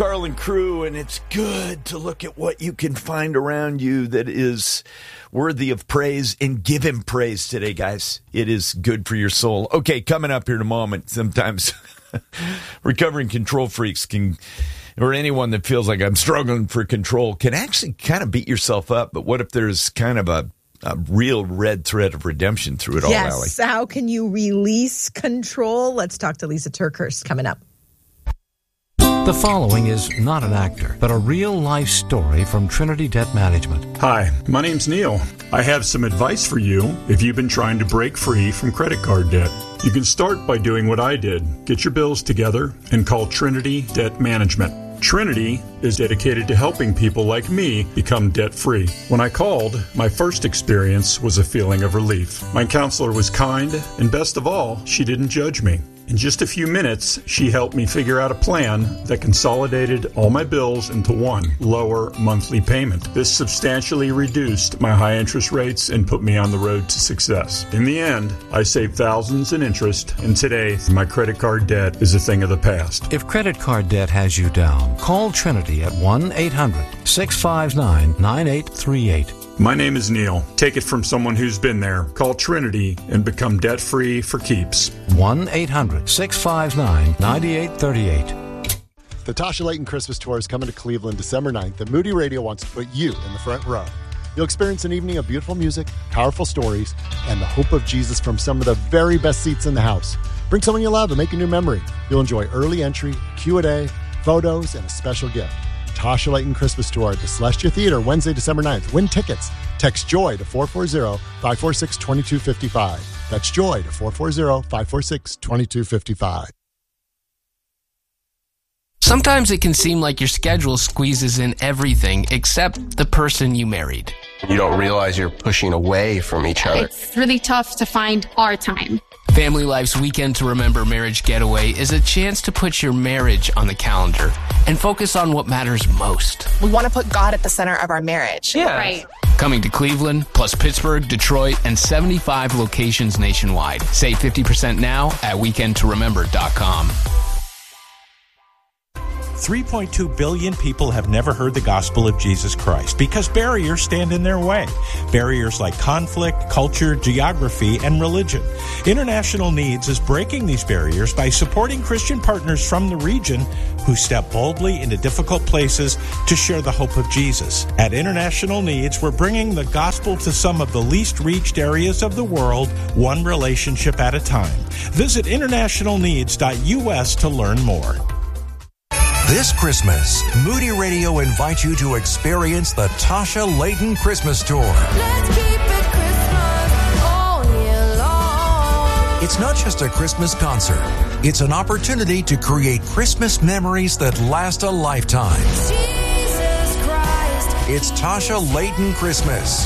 Carl and Crew, and it's good to look at what you can find around you that is worthy of praise and give him praise today, guys. It is good for your soul. Okay, coming up here in a moment, sometimes recovering control freaks can, or anyone that feels like I'm struggling for control, can actually kind of beat yourself up. But what if there's kind of a real red thread of redemption through it all, Allie? Yes, how can you release control? Let's talk to Lisa TerKeurst coming up. The following is not an actor, but a real-life story from Trinity Debt Management. Hi, my name's Neil. I have some advice for you if you've been trying to break free from credit card debt. You can start by doing what I did. Get your bills together and call Trinity Debt Management. Trinity is dedicated to helping people like me become debt-free. When I called, my first experience was a feeling of relief. My counselor was kind, and best of all, she didn't judge me. In just a few minutes, she helped me figure out a plan that consolidated all my bills into one lower monthly payment. This substantially reduced my high interest rates and put me on the road to success. In the end, I saved thousands in interest, and today, my credit card debt is a thing of the past. If credit card debt has you down, call Trinity at 1-800-659-9838. My name is Neil. Take it from someone who's been there. Call Trinity and become debt-free for keeps. 1-800-659-9838. The Tasha Layton Christmas Tour is coming to Cleveland December 9th, and Moody Radio wants to put you in the front row. You'll experience an evening of beautiful music, powerful stories, and the hope of Jesus from some of the very best seats in the house. Bring someone you love and make a new memory. You'll enjoy early entry, Q&A, photos, and a special gift. Tasha Layton Christmas Tour at the Celestia Theater, Wednesday, December 9th. Win tickets. Text JOY to 440-546-2255. That's JOY to 440-546-2255. Sometimes it can seem like your schedule squeezes in everything except the person you married. You don't realize you're pushing away from each other. It's really tough to find our time. Family Life's Weekend to Remember Marriage Getaway is a chance to put your marriage on the calendar and focus on what matters most. We want to put God at the center of our marriage. Yeah. Right. Coming to Cleveland, plus Pittsburgh, Detroit, and 75 locations nationwide. Save 50% now at weekendtoremember.com. 3.2 billion people have never heard the gospel of Jesus Christ because barriers stand in their way. Barriers like conflict, culture, geography, and religion. International Needs is breaking these barriers by supporting Christian partners from the region who step boldly into difficult places to share the hope of Jesus. At International Needs, we're bringing the gospel to some of the least reached areas of the world, one relationship at a time. Visit internationalneeds.us to learn more. This Christmas, Moody Radio invites you to experience the Tasha Layton Christmas Tour. Let's keep it Christmas all year long. It's not just a Christmas concert. It's an opportunity to create Christmas memories that last a lifetime. Jesus Christ. It's Tasha Layton Christmas.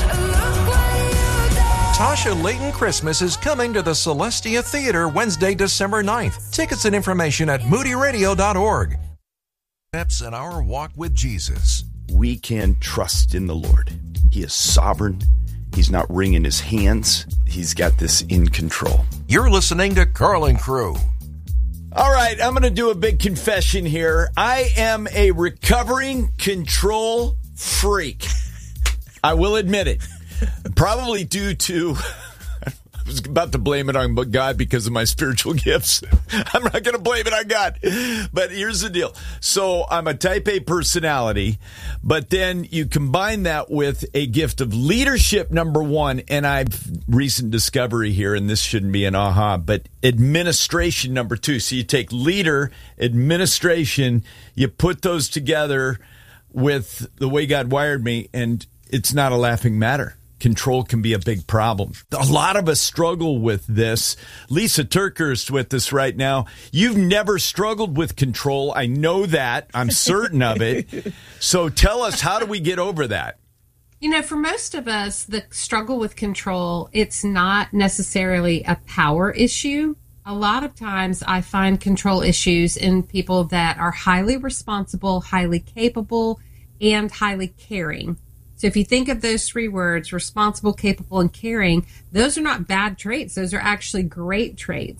Tasha Layton Christmas is coming to the Celestia Theater Wednesday, December 9th. Tickets and information at moodyradio.org. Steps in our walk with Jesus. We can trust in the Lord. He is sovereign. He's not wringing his hands. He's got this in control. You're listening to Carl and Crew. All right, I'm going to do a big confession here. I am a recovering control freak. I will admit it. Probably due to... I was about to blame it on God because of my spiritual gifts. I'm not going to blame it on God. But here's the deal. So I'm a type A personality, but then you combine that with a gift of leadership, number one, and I've recent discovery here, and this shouldn't be an aha, but administration, number two. So you take leader, administration, you put those together with the way God wired me, and it's not a laughing matter. Control can be a big problem. A lot of us struggle with this. Lisa TerKeurst with us right now. You've never struggled with control. I know that. I'm certain of it. So tell us, how do we get over that? You know, for most of us, the struggle with control, it's not necessarily a power issue. A lot of times I find control issues in people that are highly responsible, highly capable, and highly caring. So if you think of those three words, responsible, capable, and caring, those are not bad traits. Those are actually great traits.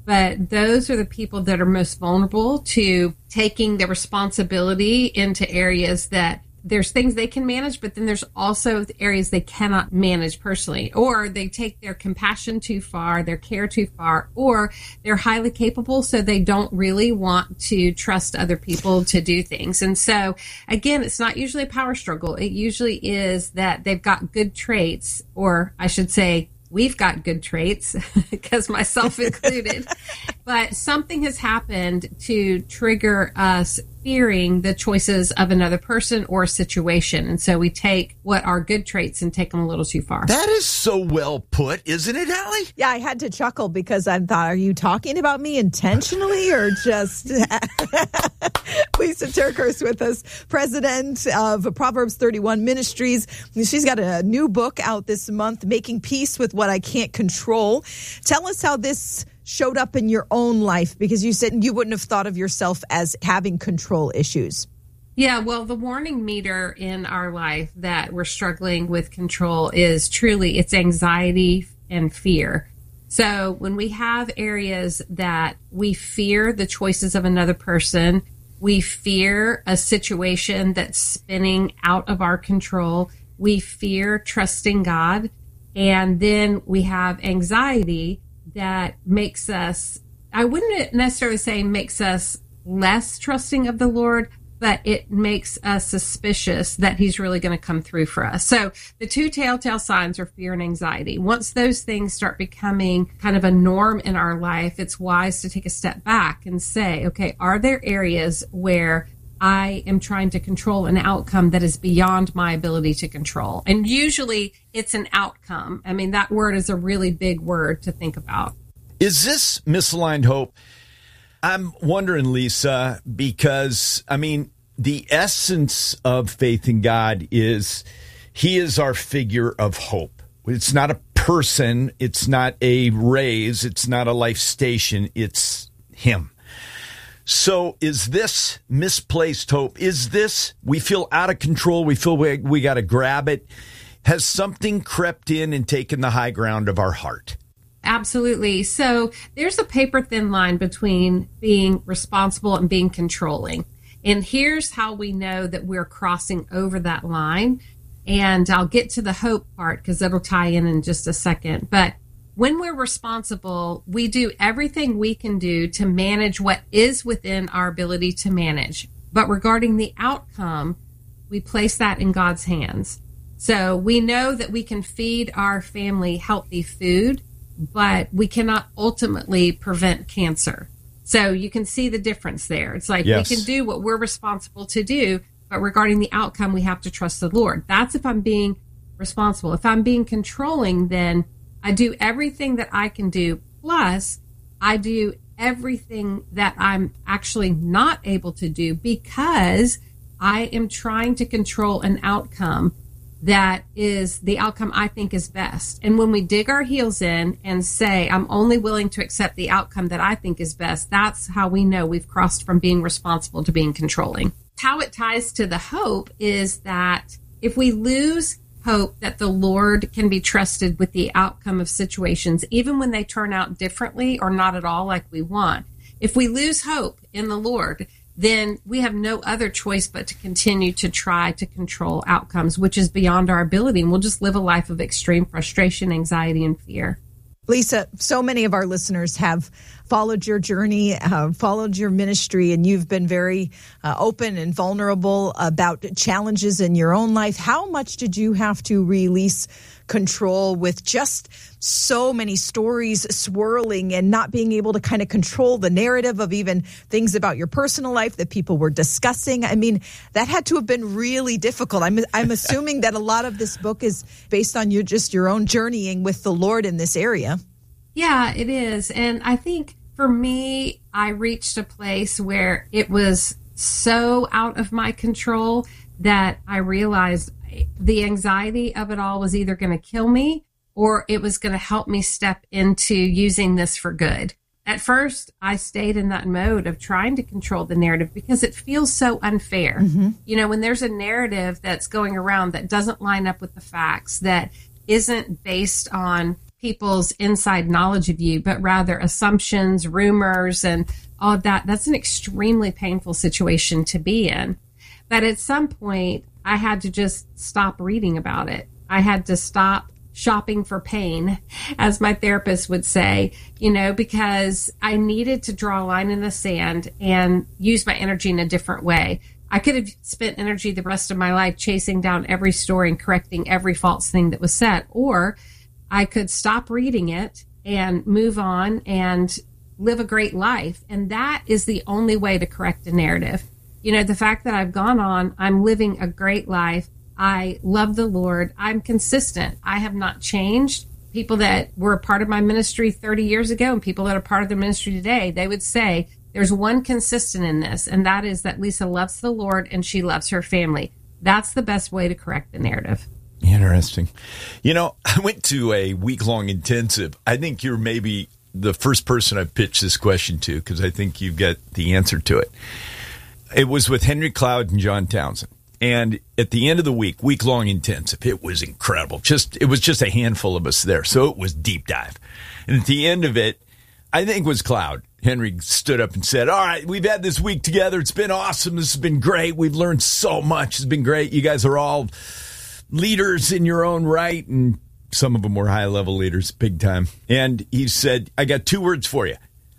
but those are the people that are most vulnerable to taking the responsibility into areas that there's things they can manage, but then there's also the areas they cannot manage personally, or they take their compassion too far, their care too far, or they're highly capable, so they don't really want to trust other people to do things. And so, again, it's not usually a power struggle. It usually is that they've got good traits, or I should say, we've got good traits, because myself included, but something has happened to trigger us fearing the choices of another person or a situation. And so we take what are good traits and take them a little too far. That is so well put, isn't it, Allie? Yeah, I had to chuckle because I thought, are you talking about me intentionally or just... Lisa TerKeurst with us, president of Proverbs 31 Ministries. She's got a new book out this month, Making Peace with What I Can't Control. Tell us how this showed up in your own life, because you said you wouldn't have thought of yourself as having control issues. Yeah, well, the warning meter in our life that we're struggling with control is truly, it's anxiety and fear. So when we have areas that we fear the choices of another person, we fear a situation that's spinning out of our control, we fear trusting God, and then we have anxiety that makes us, I wouldn't necessarily say makes us less trusting of the Lord, but it makes us suspicious that he's really going to come through for us. So the two telltale signs are fear and anxiety. Once those things start becoming kind of a norm in our life, it's wise to take a step back and say, okay, are there areas where I am trying to control an outcome that is beyond my ability to control? And usually it's an outcome. I mean, that word is a really big word to think about. Is this misaligned hope? I'm wondering, Lisa, because, I mean, the essence of faith in God is he is our figure of hope. It's not a person. It's not a raise. It's not a life station. It's him. So is this misplaced hope? Is this, we feel out of control, we feel we got to grab it? Has something crept in and taken the high ground of our heart? Absolutely. So there's a paper thin line between being responsible and being controlling. And here's how we know that we're crossing over that line. And I'll get to the hope part because it'll tie in just a second. But when we're responsible, we do everything we can do to manage what is within our ability to manage. But regarding the outcome, we place that in God's hands. So we know that we can feed our family healthy food, but we cannot ultimately prevent cancer. So you can see the difference there. It's like we can do what we're responsible to do, but regarding the outcome, we have to trust the Lord. That's if I'm being responsible. If I'm being controlling, then I do everything that I can do, plus I do everything that I'm actually not able to do because I am trying to control an outcome that is the outcome I think is best. And when we dig our heels in and say, I'm only willing to accept the outcome that I think is best, that's how we know we've crossed from being responsible to being controlling. How it ties to the hope is that if we lose hope that the Lord can be trusted with the outcome of situations, even when they turn out differently or not at all like we want, if we lose hope in the Lord, then we have no other choice but to continue to try to control outcomes, which is beyond our ability. And we'll just live a life of extreme frustration, anxiety, and fear. Lisa, so many of our listeners have followed your journey, followed your ministry, and you've been very open and vulnerable about challenges in your own life. How much did you have to release control with just so many stories swirling and not being able to kind of control the narrative of even things about your personal life that people were discussing? I mean, that had to have been really difficult. I'm assuming that a lot of this book is based on you, just your own journeying with the Lord in this area. Yeah, it is. And I think for me, I reached a place where it was so out of my control that I realized the anxiety of it all was either going to kill me or it was going to help me step into using this for good. At first, I stayed in that mode of trying to control the narrative because it feels so unfair. Mm-hmm. You know, when there's a narrative that's going around that doesn't line up with the facts, that isn't based on people's inside knowledge of you, but rather assumptions, rumors, and all of that. That's an extremely painful situation to be in. But at some point, I had to just stop reading about it. I had to stop shopping for pain, as my therapist would say, because I needed to draw a line in the sand and use my energy in a different way. I could have spent energy the rest of my life chasing down every story and correcting every false thing that was said, or I could stop reading it and move on and live a great life. And that is the only way to correct a narrative. The fact that I've gone on, I'm living a great life. I love the Lord. I'm consistent. I have not changed. People that were a part of my ministry 30 years ago and people that are part of the ministry today, they would say there's one consistent in this, and that is that Lisa loves the Lord and she loves her family. That's the best way to correct the narrative. Interesting. I went to a week-long intensive. I think you're maybe the first person I've pitched this question to because I think you've got the answer to it. It was with Henry Cloud and John Townsend. And at the end of the week-long intensive, it was incredible. It was just a handful of us there. So it was deep dive. And at the end of it, I think it was Cloud. Henry stood up and said, all right, we've had this week together. It's been awesome. This has been great. We've learned so much. It's been great. You guys are all leaders in your own right. And some of them were high-level leaders, big time. And he said, I got 2 words for you.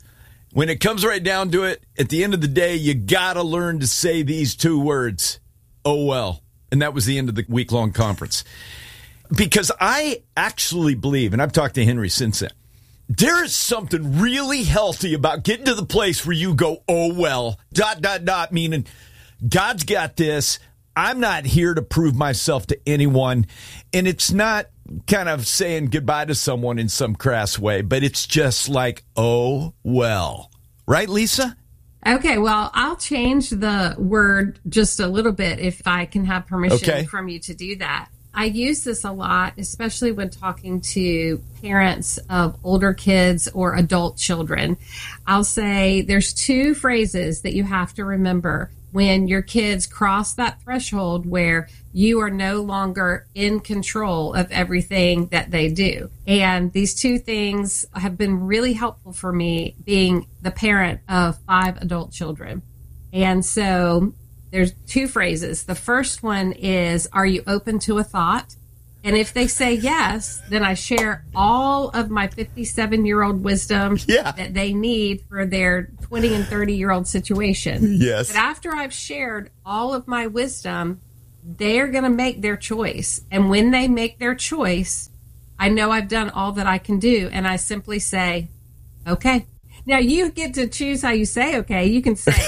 When it comes right down to it, at the end of the day, you got to learn to say these 2 words. Oh, well. And that was the end of the week-long conference. Because I actually believe, and I've talked to Henry since then, there is something really healthy about getting to the place where you go, oh, well, ... meaning God's got this. I'm not here to prove myself to anyone. And it's not kind of saying goodbye to someone in some crass way, but it's just like, oh, well. Right, Lisa? Okay, well, I'll change the word just a little bit if I can have permission from you to do that. I use this a lot, especially when talking to parents of older kids or adult children. I'll say there's 2 phrases that you have to remember when your kids cross that threshold where you are no longer in control of everything that they do. And these 2 things have been really helpful for me being the parent of 5 adult children. And so there's 2 phrases. The first one is, are you open to a thought? And if they say yes, then I share all of my 57-year-old wisdom that they need for their 20 and 30-year-old situation. Yes. But after I've shared all of my wisdom, they're going to make their choice. And when they make their choice, I know I've done all that I can do. And I simply say, okay. Now, you get to choose how you say okay. You can say,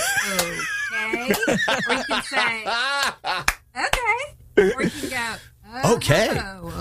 okay. Or you can say, okay. Or you can go, okay.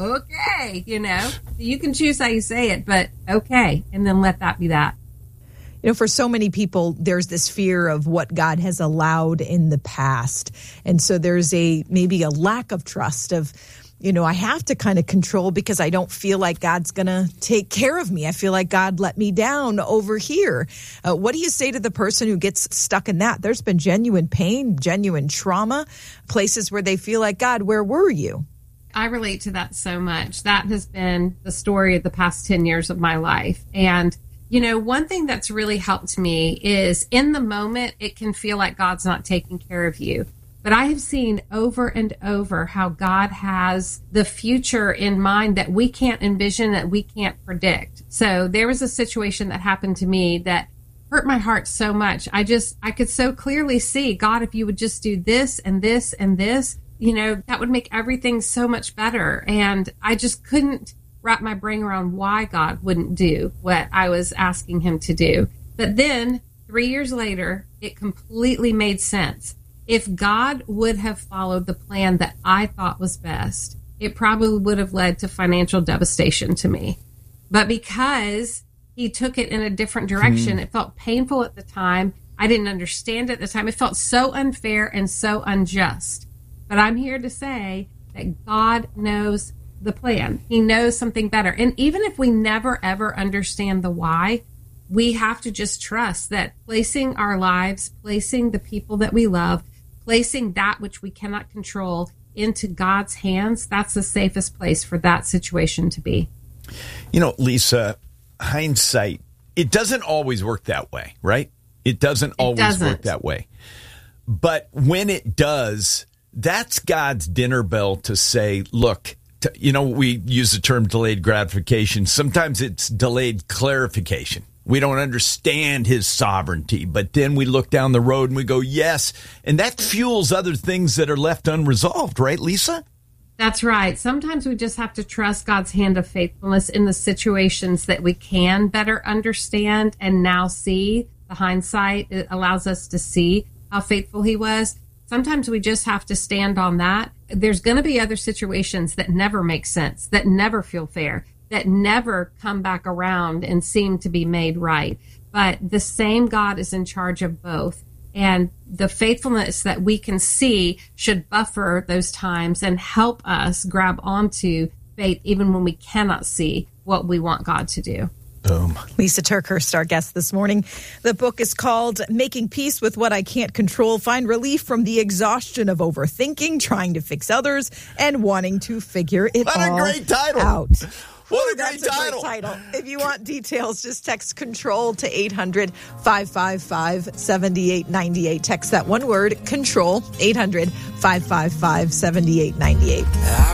You can choose how you say it, but okay. And then let that be that. For so many people, there's this fear of what God has allowed in the past. And so there's maybe a lack of trust of, I have to kind of control because I don't feel like God's going to take care of me. I feel like God let me down over here. What do you say to the person who gets stuck in that? There's been genuine pain, genuine trauma, places where they feel like, God, where were you? I relate to that so much. That has been the story of the past 10 years of my life. And, one thing that's really helped me is in the moment, it can feel like God's not taking care of you. But I have seen over and over how God has the future in mind that we can't envision, that we can't predict. So there was a situation that happened to me that hurt my heart so much. I could so clearly see, God, if you would just do this and this and this, that would make everything so much better. And I just couldn't wrap my brain around why God wouldn't do what I was asking him to do. But then 3 years later, it completely made sense. If God would have followed the plan that I thought was best, it probably would have led to financial devastation to me. But because he took it in a different direction, it felt painful at the time. I didn't understand it at the time. It felt so unfair and so unjust. But I'm here to say that God knows the plan. He knows something better. And even if we never, ever understand the why, we have to just trust that placing our lives, placing the people that we love, placing that which we cannot control into God's hands, that's the safest place for that situation to be. Lisa, hindsight, it doesn't always work that way, right? It doesn't always work that way. But when it does, that's God's dinner bell to say, look, we use the term delayed gratification. Sometimes it's delayed clarification. We don't understand his sovereignty, but then we look down the road and we go, yes. And that fuels other things that are left unresolved, right, Lisa? That's right. Sometimes we just have to trust God's hand of faithfulness in the situations that we can better understand and now see. The hindsight, it allows us to see how faithful he was. Sometimes we just have to stand on that. There's going to be other situations that never make sense, that never feel fair, that never come back around and seem to be made right. But the same God is in charge of both. And the faithfulness that we can see should buffer those times and help us grab onto faith even when we cannot see what we want God to do. Boom. Lisa TerKeurst, our guest this morning. The book is called Making Peace with What I Can't Control. Find relief from the exhaustion of overthinking, trying to fix others, and wanting to figure it all out. What a great title. What a great title. If you want details, just text CONTROL to 800-555-7898. Text that one word, CONTROL, 800-555-7898.